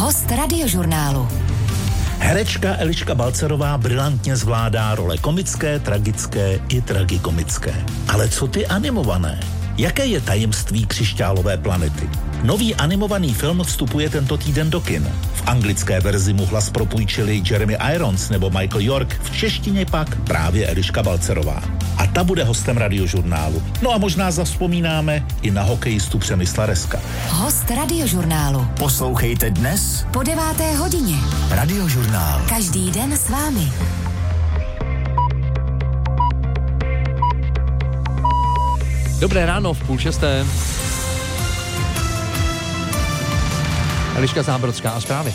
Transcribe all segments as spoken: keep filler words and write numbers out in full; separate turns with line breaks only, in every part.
Host Radiožurnálu.
Herečka Eliška Balcarová brilantně zvládá role komické, tragické i tragikomické. Ale co ty animované? Jaké je tajemství Křišťálové planety? Nový animovaný film vstupuje tento týden do kin. V anglické verzi mu hlas propůjčili Jeremy Irons nebo Michael York, v češtině pak právě Eliška Balcarová. A ta bude hostem Radiožurnálu. No a možná zavzpomínáme i na hokejistu Přemysla Reska.
Host Radiožurnálu.
Poslouchejte dnes
po deváté hodině.
Radiožurnál.
Každý den s vámi.
Dobré ráno v půl šesté. Eliška Zábrodská a zprávy.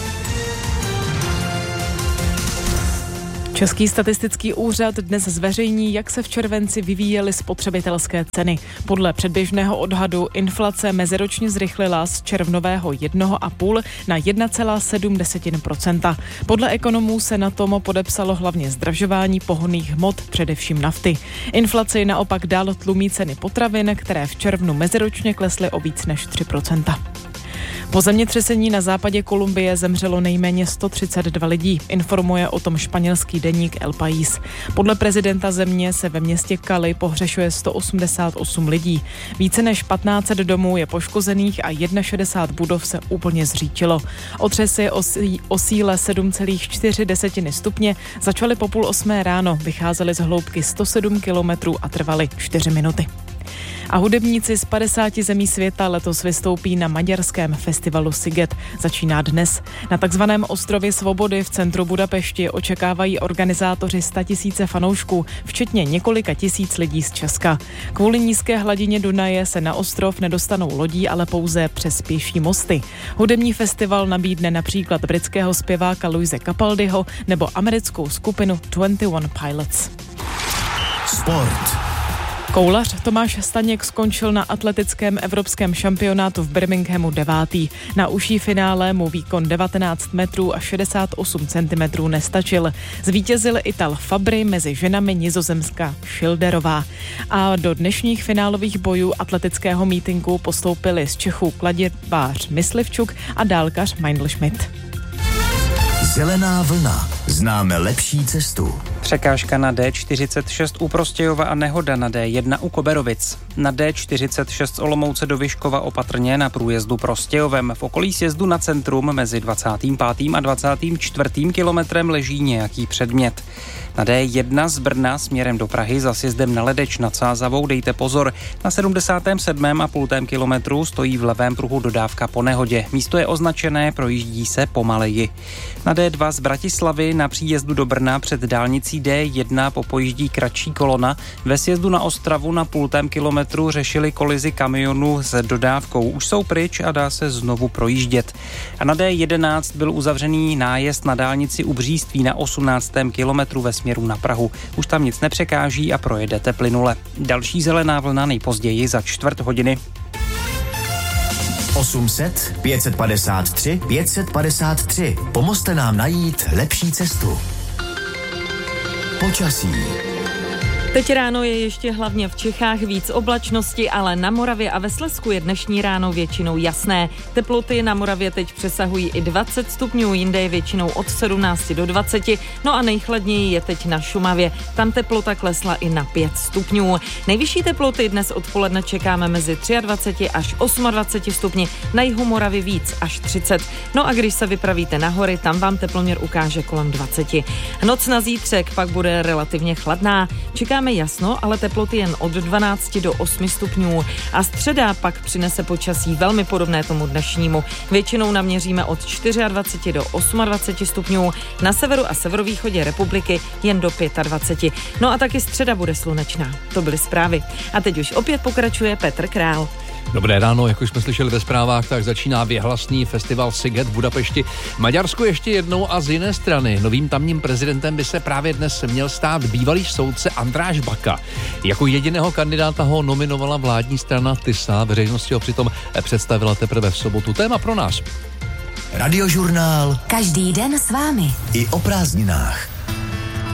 Český statistický úřad dnes zveřejní, jak se v červenci vyvíjely spotřebitelské ceny. Podle předběžného odhadu inflace meziročně zrychlila z červnového jedna celá pět na jedna celá sedm procenta. Podle ekonomů se na tom podepsalo hlavně zdražování pohonných hmot, především nafty. Inflaci naopak dál tlumí ceny potravin, které v červnu meziročně klesly o víc než tři procenta. Po zemětřesení na západě Kolumbie zemřelo nejméně sto třicet dva lidí, informuje o tom španělský deník El País. Podle prezidenta země se ve městě Cali pohřešuje sto osmdesát osm lidí. Více než patnáct set domů je poškozených a šedesát jedna budov se úplně zřítilo. Otřesy o, sí, o síle sedm celá čtyři stupně začaly po půl osmé ráno, vycházely z hloubky sto sedm kilometrů a trvaly čtyři minuty. A hudebníci z padesáti zemí světa letos vystoupí na maďarském festivalu Sziget. Začíná dnes. Na takzvaném ostrově Svobody v centru Budapešti očekávají organizátoři statisíce fanoušků, včetně několika tisíc lidí z Česka. Kvůli nízké hladině Dunaje se na ostrov nedostanou lodí, ale pouze přes pěší mosty. Hudební festival nabídne například britského zpěváka Luise Capaldiho nebo americkou skupinu dvacet jedna Pilots.
Sport.
Koulař Tomáš Staněk skončil na atletickém evropském šampionátu v Birminghamu devátý. Na užší finále mu výkon devatenáct metrů a šedesát osm centimetrů nestačil. Zvítězil Ital Fabry, mezi ženami Nizozemska Schilderová. A do dnešních finálových bojů atletického mítinku postoupili z Čechů kladěvář Myslivčuk a dálkař Meindl-Schmidt.
Zelená vlna. Známe lepší cestu.
Překážka na D čtyřicet šest u Prostějova a nehoda na D jedna u Koberovic. Na D čtyřicet šest z Olomouce do Vyškova opatrně na průjezdu Prostějovem. V okolí sjezdu na centrum mezi dvacátým pátým a dvacátým čtvrtým kilometrem leží nějaký předmět. Na D jedna z Brna směrem do Prahy za sjezdem na Ledeč nad Sázavou dejte pozor. Na sedmdesátém sedmém a půltém kilometru stojí v levém pruhu dodávka po nehodě. Místo je označené, projíždí se pomaleji. Na D dva z Bratislavy na příjezdu do Brna před dálnicí D jedna popojíždí kratší kolona. Ve sjezdu na Ostravu na půltém kilometru řešili kolizi kamionu s dodávkou. Už jsou pryč a dá se znovu projíždět. A na D jedenáct byl uzavřený nájezd na dálnici u Bříství na osmnáctém kilometru ve směru na Prahu. Už tam nic nepřekáží a projedete plynule. Další zelená vlna nejpozději za čtvrt hodiny.
osm set, pět set padesát tři, pět set padesát tři. Pomozte nám najít lepší cestu. Počasí.
Teď ráno je ještě hlavně v Čechách víc oblačnosti, ale na Moravě a ve Slezsku je dnešní ráno většinou jasné. Teploty na Moravě teď přesahují i dvacet stupňů, jinde je většinou od sedmnáct do dvaceti, no a nejchladněji je teď na Šumavě. Tam teplota klesla i na pět stupňů. Nejvyšší teploty dnes odpoledne čekáme mezi dvacet tři až dvacet osm stupni, na jihu Moravy víc až třicet. No a když se vypravíte na hory, tam vám teploměr ukáže kolem dvacet. Noc na zítřek pak bude relativně chladná. Čekáme jasno, ale teploty jen od dvanácti do osmi stupňů. A středa pak přinese počasí velmi podobné tomu dnešnímu. Většinou naměříme od dvacet čtyři do dvacet osm stupňů, na severu a severovýchodě republiky jen do dvacet pět. No a taky středa bude slunečná. To byly zprávy. A teď už opět pokračuje Petr Král.
Dobré ráno, jak už jsme slyšeli ve zprávách, tak začíná věhlasný festival Sziget v Budapešti. Maďarsko ještě jednou a z jiné strany. Novým tamním prezidentem by se právě dnes měl stát bývalý soudce Andráš Baka. Jako jediného kandidáta ho nominovala vládní strana TISA, veřejnosti ho přitom představila teprve v sobotu. Téma pro nás.
Radiožurnál.
Každý den s vámi.
I o prázdninách.